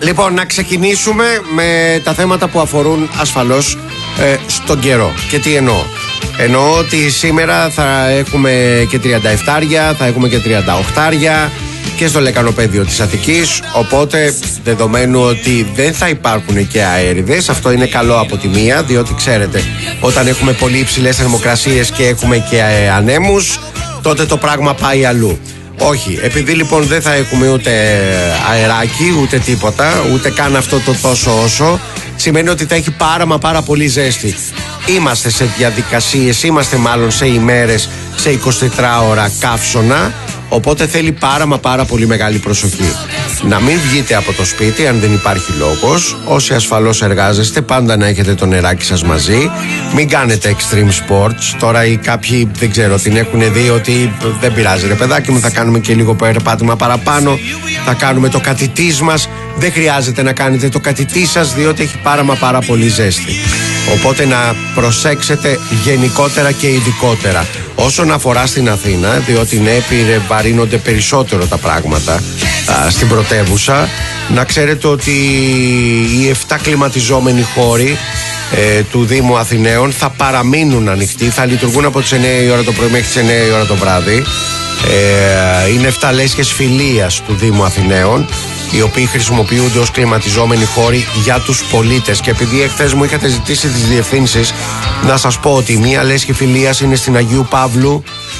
Λοιπόν, να ξεκινήσουμε με τα θέματα που αφορούν ασφαλώς στον καιρό. Και τι εννοώ? Εννοώ ότι σήμερα θα έχουμε και 37, θα έχουμε και 38 και στο λεκανοπέδιο της Αττικής. Οπότε, δεδομένου ότι δεν θα υπάρχουν και αέριδες, αυτό είναι καλό από τη μία, διότι ξέρετε, όταν έχουμε πολύ υψηλές θερμοκρασίες και έχουμε και ανέμους, τότε το πράγμα πάει αλλού. Όχι, επειδή λοιπόν δεν θα έχουμε ούτε αεράκι, ούτε τίποτα, ούτε καν αυτό το τόσο όσο, σημαίνει ότι θα έχει πάρα πολύ ζέστη. Είμαστε σε διαδικασίες, είμαστε μάλλον σε ημέρες, σε 24 ώρα καύσωνα, οπότε θέλει πάρα πολύ μεγάλη προσοχή. Να μην βγείτε από το σπίτι αν δεν υπάρχει λόγος. Όσοι ασφαλώς εργάζεστε, πάντα να έχετε το νεράκι σας μαζί. Μην κάνετε extreme sports. Τώρα οι κάποιοι δεν ξέρω, την έχουν δει ότι δεν πειράζει ρε παιδάκι μου, θα κάνουμε και λίγο περπάτημα παραπάνω, θα κάνουμε το κατητής μας. Δεν χρειάζεται να κάνετε το κατητή σας, διότι έχει πάρα πολύ ζέστη. Οπότε να προσέξετε γενικότερα και ειδικότερα. Όσον αφορά στην Αθήνα, διότι ναι, βαρύνονται περισσότερο τα πράγματα στην πρωτεύουσα, να ξέρετε ότι οι 7 κλιματιζόμενοι χώροι του Δήμου Αθηναίων θα παραμείνουν ανοιχτοί, θα λειτουργούν από τις 9 η ώρα το πρωί μέχρι τις 9 η ώρα το βράδυ. Είναι 7 λέσχες φιλίας του Δήμου Αθηναίων, οι οποίοι χρησιμοποιούνται ως κλιματιζόμενοι χώροι για τους πολίτες. Και επειδή εχθές μου είχατε ζητήσει τις διευθύνσεις, να σας πω ότι μία λέσχη φιλίας είναι στην Αγίου Παύλου,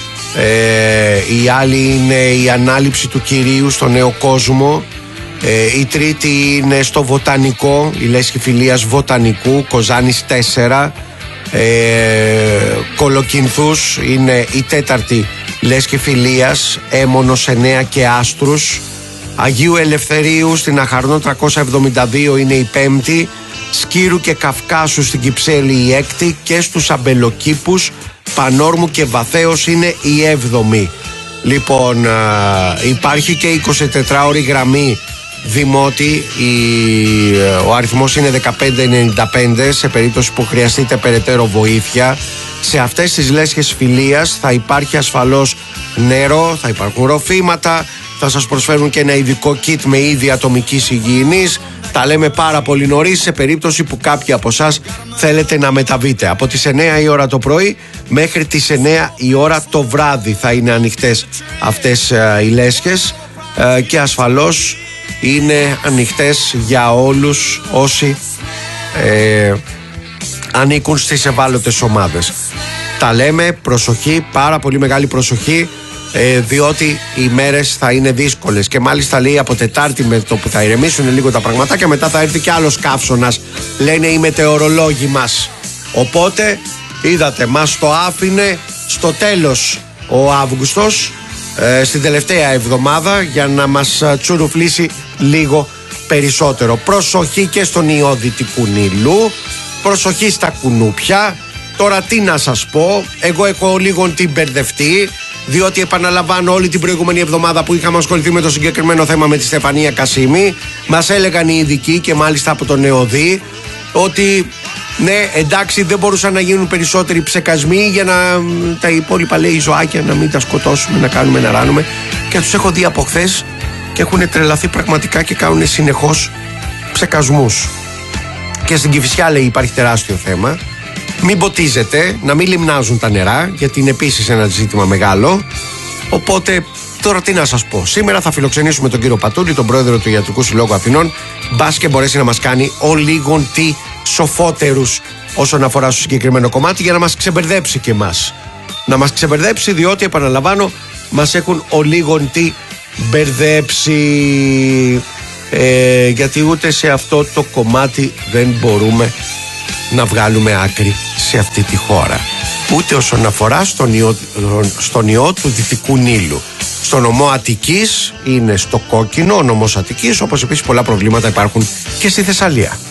η άλλη είναι η Ανάληψη του Κυρίου στο Νέο Κόσμο, η τρίτη είναι στο Βοτανικό, η λέσχη φιλίας Βοτανικού, Κοζάνης 4, Κολοκυνθούς είναι η τέταρτη λέσχη φιλίας, Έμμονος 9 και Άστρους, Αγίου Ελευθερίου στην Αχαρνό 372 είναι η 5η, Σκύρου και Καυκάσου στην Κυψέλη η 6η και στους Αμπελοκήπους, Πανόρμου και Βαθέως είναι η 7η. Λοιπόν, υπάρχει και 24ωρη γραμμή Δημότη, ο αριθμός είναι 1595 σε περίπτωση που χρειαστείτε περαιτέρω βοήθεια. Σε αυτές τις λέσχες φιλίας θα υπάρχει ασφαλώς νερό, θα υπάρχουν ροφήματα, θα σας προσφέρουν και ένα ειδικό kit με είδη ατομικής υγιεινής. Τα λέμε πάρα πολύ νωρίς σε περίπτωση που κάποιοι από εσάς θέλετε να μεταβείτε. Από τις 9 η ώρα το πρωί μέχρι τις 9 η ώρα το βράδυ θα είναι ανοιχτές αυτές οι λέσχες και ασφαλώς είναι ανοιχτές για όλους όσοι ανήκουν στις ευάλωτες ομάδες. Τα λέμε, προσοχή, πάρα πολύ μεγάλη προσοχή, διότι οι μέρες θα είναι δύσκολες και μάλιστα λέει από Τετάρτη με το που θα ηρεμήσουν λίγο τα πραγματάκια, μετά θα έρθει και άλλος καύσωνας, λένε οι μετεωρολόγοι μας. Οπότε είδατε, μας το άφηνε στο τέλος ο Αύγουστος, στην τελευταία εβδομάδα, για να μας τσουρουφλήσει λίγο περισσότερο. Προσοχή και στον ιό Δυτικού Νείλου, προσοχή στα κουνούπια. Τώρα τι να σας πω, εγώ έχω λίγο την μπερδευτεί, διότι επαναλαμβάνω, όλη την προηγούμενη εβδομάδα που είχαμε ασχοληθεί με το συγκεκριμένο θέμα με τη Στεφανία Κασίμη, μας έλεγαν οι ειδικοί και μάλιστα από τον ΕΟΔΗ ότι ναι, εντάξει, δεν μπορούσαν να γίνουν περισσότεροι ψεκασμοί για να τα υπόλοιπα, λέει, ζωάκια να μην τα σκοτώσουμε, να κάνουμε, να ράνουμε. Και τους έχω δει από χθες και έχουν τρελαθεί πραγματικά και κάνουν συνεχώς ψεκασμούς. Και στην Κηφισιά, λέει, υπάρχει τεράστιο θέμα. Μην ποτίζετε, να μην λιμνάζουν τα νερά, γιατί είναι επίσης ένα ζήτημα μεγάλο. Οπότε, τώρα τι να σας πω. Σήμερα θα φιλοξενήσουμε τον κύριο Πατούλη, τον πρόεδρο του Ιατρικού Συλλόγου Αθηνών. Μπας και μπορέσει να μας κάνει ο λίγον τι σοφότερους όσον αφορά στο συγκεκριμένο κομμάτι, για να μας ξεμπερδέψει και εμάς. Να μας ξεμπερδέψει, διότι επαναλαμβάνω, μας έχουν ο λίγον τι μπερδέψει. Γιατί ούτε σε αυτό το κομμάτι δεν μπορούμε να βγάλουμε άκρη σε αυτή τη χώρα. Ούτε όσον αφορά στον ιό του Δυτικού Νείλου. Στο νομό Αττικής είναι στο κόκκινο ο νομός Αττικής, όπως επίσης πολλά προβλήματα υπάρχουν και στη Θεσσαλία.